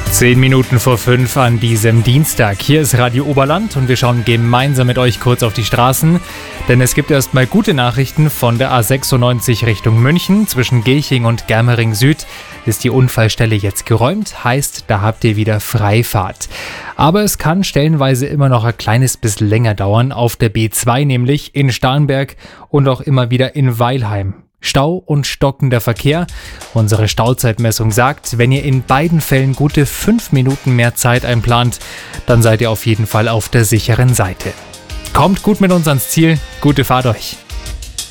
10 Minuten vor 5 an diesem Dienstag. Hier ist Radio Oberland und wir schauen gemeinsam mit euch kurz auf die Straßen. Denn es gibt erstmal gute Nachrichten von der A96 Richtung München. Zwischen Gilching und Germering Süd ist die Unfallstelle jetzt geräumt. Heißt, da habt ihr wieder Freifahrt. Aber es kann stellenweise immer noch ein kleines bisschen länger dauern. Auf der B2 nämlich in Starnberg und auch immer wieder in Weilheim. Stau und stockender Verkehr. Unsere Stauzeitmessung sagt, wenn ihr in beiden Fällen gute 5 Minuten mehr Zeit einplant, dann seid ihr auf jeden Fall auf der sicheren Seite. Kommt gut mit uns ans Ziel. Gute Fahrt euch.